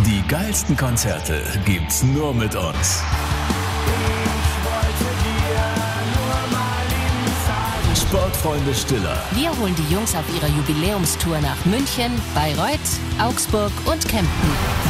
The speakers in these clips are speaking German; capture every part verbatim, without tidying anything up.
Die geilsten Konzerte gibt's nur mit uns. Sportfreunde Stiller. Wir holen die Jungs auf ihrer Jubiläumstour nach München, Bayreuth, Augsburg und Kempten.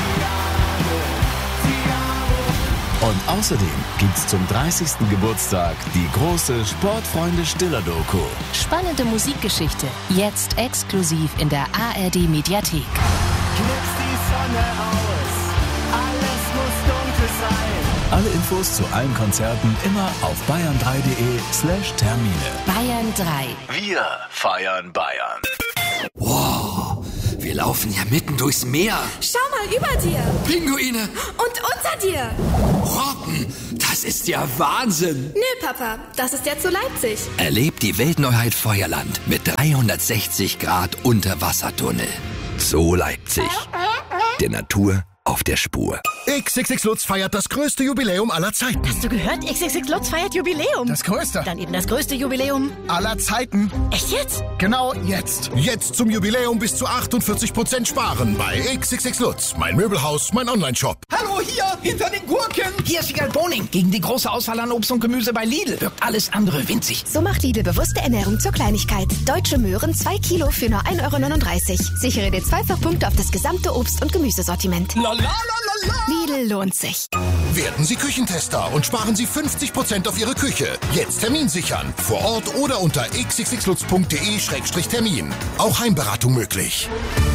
Und außerdem gibt's zum dreißigsten Geburtstag die große Sportfreunde Stiller Doku. Spannende Musikgeschichte, jetzt exklusiv in der A R D-Mediathek. Knipst die Sonne aus, alles muss dunkel sein. Alle Infos zu allen Konzerten immer auf bayern drei punkt de slash Termine. Bayern drei. Wir feiern Bayern. Wow, wir laufen ja mitten durchs Meer. Schau mal über dir. Pinguine. Und unter dir. Robben, das ist ja Wahnsinn. Nö, Papa, das ist ja zu Leipzig. Erlebt die Weltneuheit Feuerland mit dreihundertsechzig Grad Unterwassertunnel. So Leipzig. Der Natur auf der Spur. X X X Lutz feiert das größte Jubiläum aller Zeiten. Hast du gehört? X X X Lutz feiert Jubiläum. Das größte. Dann eben das größte Jubiläum aller Zeiten. Echt jetzt? Genau jetzt. Jetzt zum Jubiläum bis zu achtundvierzig Prozent sparen bei X X X Lutz. Mein Möbelhaus, mein Online-Shop. Hallo, hier, hinter den Gurken. Hier ist Wiegald Boning. Gegen die große Auswahl an Obst und Gemüse bei Lidl wirkt alles andere winzig. So macht Lidl bewusste Ernährung zur Kleinigkeit. Deutsche Möhren zwei Kilo für nur ein Euro neununddreißig. Sichere dir Zweifachpunkte auf das gesamte Obst- und Gemüsesortiment. La, la, la, la, la. Lidl lohnt sich. Werden Sie Küchentester und sparen Sie fünfzig Prozent auf Ihre Küche. Jetzt Termin sichern. Vor Ort oder unter x x x lutz punkt de schrägstrich termin. Auch Heimberatung möglich.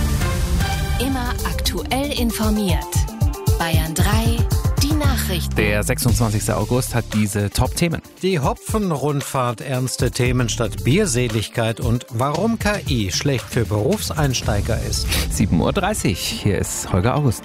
Immer aktuell informiert. Bayern drei. Die Nachrichten. Der sechsundzwanzigste August hat diese Top-Themen. Die Hopfenrundfahrt, ernste Themen statt Bierseligkeit und warum K I schlecht für Berufseinsteiger ist. sieben Uhr dreißig, hier ist Holger August.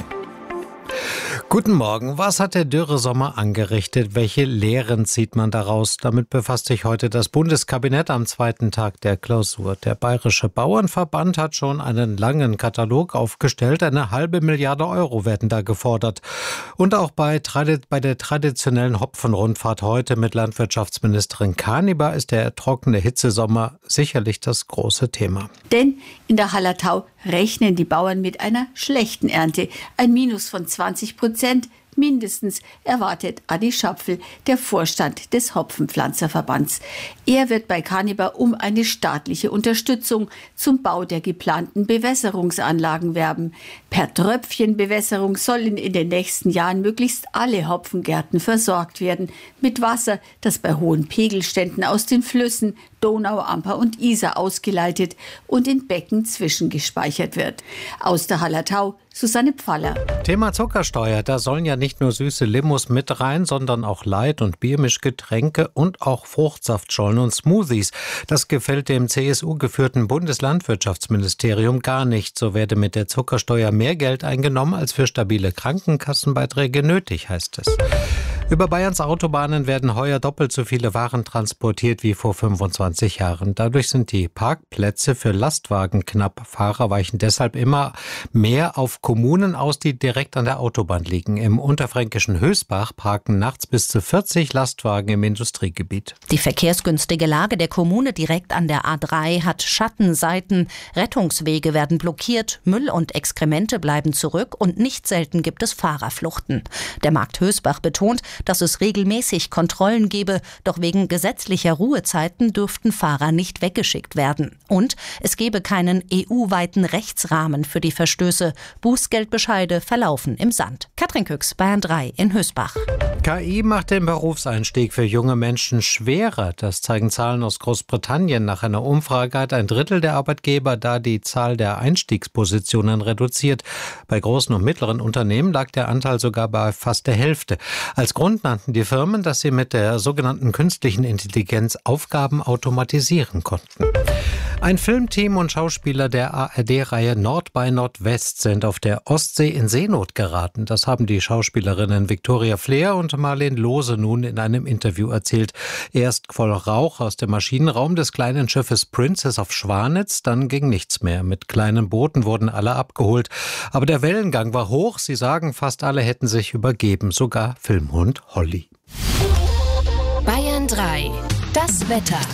Guten Morgen. Was hat der Dürresommer angerichtet? Welche Lehren zieht man daraus? Damit befasst sich heute das Bundeskabinett am zweiten Tag der Klausur. Der Bayerische Bauernverband hat schon einen langen Katalog aufgestellt. Eine halbe Milliarde Euro werden da gefordert. Und auch bei, bei der traditionellen Hopfenrundfahrt heute mit Landwirtschaftsministerin Kaniber ist der trockene Hitzesommer sicherlich das große Thema. Denn in der Hallertau rechnen die Bauern mit einer schlechten Ernte. Ein Minus von zwanzig Prozent mindestens erwartet Adi Schapfel, der Vorstand des Hopfenpflanzerverbands. Er wird bei Kaniber um eine staatliche Unterstützung zum Bau der geplanten Bewässerungsanlagen werben. Per Tröpfchenbewässerung sollen in den nächsten Jahren möglichst alle Hopfengärten versorgt werden mit Wasser, das bei hohen Pegelständen aus den Flüssen Donau, Amper und Isar ausgeleitet und in Becken zwischengespeichert wird. Aus der Hallertau, Susanne Pfaller. Thema Zuckersteuer. Da sollen ja nicht nur süße Limos mit rein, sondern auch Light- und Biermischgetränke und auch Fruchtsaftschollen und Smoothies. Das gefällt dem C S U-geführten Bundeslandwirtschaftsministerium gar nicht. So werde mit der Zuckersteuer mehr Geld eingenommen, als für stabile Krankenkassenbeiträge nötig, heißt es. Über Bayerns Autobahnen werden heuer doppelt so viele Waren transportiert wie vor fünfundzwanzig Jahren. Dadurch sind die Parkplätze für Lastwagen knapp. Fahrer weichen deshalb immer mehr auf Kommunen aus, die direkt an der Autobahn liegen. Im unterfränkischen Hösbach parken nachts bis zu vierzig Lastwagen im Industriegebiet. Die verkehrsgünstige Lage der Kommune direkt an der A drei hat Schattenseiten. Rettungswege werden blockiert, Müll und Exkremente bleiben zurück und nicht selten gibt es Fahrerfluchten. Der Markt Hösbach betont, dass es regelmäßig Kontrollen gebe, doch wegen gesetzlicher Ruhezeiten dürften Fahrer nicht weggeschickt werden. Und es gebe keinen E U-weiten Rechtsrahmen für die Verstöße. Bußgeldbescheide verlaufen im Sand. Katrin Küchs, Bayern drei in Hösbach. K I macht den Berufseinstieg für junge Menschen schwerer. Das zeigen Zahlen aus Großbritannien. Nach einer Umfrage hat ein Drittel der Arbeitgeber da die Zahl der Einstiegspositionen reduziert. Bei großen und mittleren Unternehmen lag der Anteil sogar bei fast der Hälfte. Als Grund nannten die Firmen, dass sie mit der sogenannten künstlichen Intelligenz Aufgaben automatisieren konnten. Ein Filmteam und Schauspieler der A R D-Reihe Nord by Nordwest sind auf der Ostsee in Seenot geraten. Das haben die Schauspielerinnen Viktoria Flair und Marlene Lohse nun in einem Interview erzählt. Erst voll Rauch aus dem Maschinenraum des kleinen Schiffes Princess of Schwanitz, dann ging nichts mehr. Mit kleinen Booten wurden alle abgeholt. Aber der Wellengang war hoch. Sie sagen, fast alle hätten sich übergeben, sogar Filmhund Holly. Bayern drei. Das Wetter.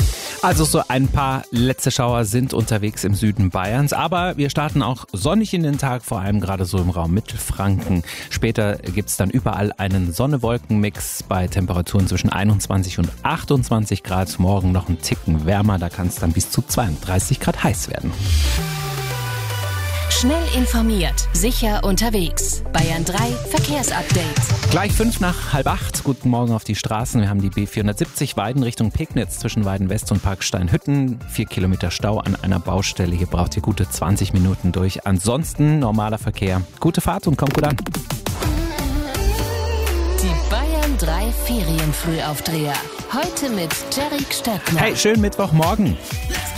Also so ein paar letzte Schauer sind unterwegs im Süden Bayerns, aber wir starten auch sonnig in den Tag, vor allem gerade so im Raum Mittelfranken. Später gibt's dann überall einen Sonne-Wolken-Mix bei Temperaturen zwischen einundzwanzig und achtundzwanzig Grad. Morgen noch einen Ticken wärmer, da kann es dann bis zu zweiunddreißig Grad heiß werden. Schnell informiert, sicher unterwegs. Bayern drei Verkehrsupdate. Gleich fünf nach halb acht. Guten Morgen auf die Straßen. Wir haben die B vierhundertsiebzig Weiden Richtung Pegnitz zwischen Weiden West und Parksteinhütten. Vier Kilometer Stau an einer Baustelle. Hier braucht ihr gute zwanzig Minuten durch. Ansonsten normaler Verkehr. Gute Fahrt und kommt gut an. Die Bayern drei Ferienfrühaufdreher. Heute mit Jerry Stöckner. Hey, schönen Mittwochmorgen. Let's